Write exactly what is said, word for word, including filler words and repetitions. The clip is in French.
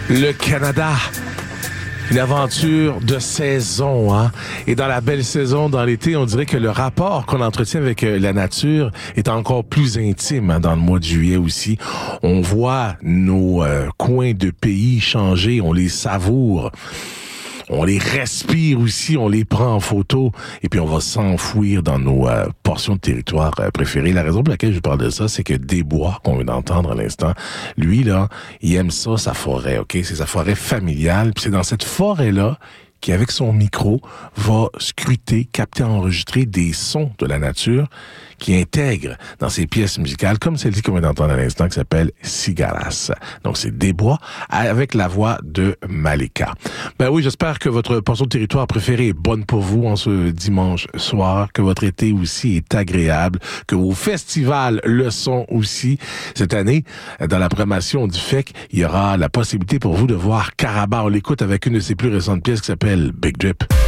Le Canada. Une aventure de saison, hein. Et dans la belle saison, dans l'été, on dirait que le rapport qu'on entretient avec la nature est encore plus intime, hein, dans le mois de juillet aussi. On voit nos euh, coins de pays changer, on les savoure. On les respire aussi, on les prend en photo et puis on va s'enfouir dans nos euh, portions de territoire euh, préférées. La raison pour laquelle je vous parle de ça, c'est que Desbois, qu'on vient d'entendre à l'instant, lui, là, il aime ça, sa forêt, OK? C'est sa forêt familiale. Puis c'est dans cette forêt-là qui, avec son micro, va scruter, capter, enregistrer des sons de la nature qui intègre dans ses pièces musicales, comme celle-ci qu'on vient d'entendre à l'instant, qui s'appelle Cigalas. Donc, c'est Desbois avec la voix de Malika. Ben oui, j'espère que votre portion de territoire préférée est bonne pour vous en ce dimanche soir, que votre été aussi est agréable, que vos festivals le sont aussi. Cette année, dans la programmation du F E C, il y aura la possibilité pour vous de voir Caraba. On l'écoute avec une de ses plus récentes pièces qui s'appelle Big Drip.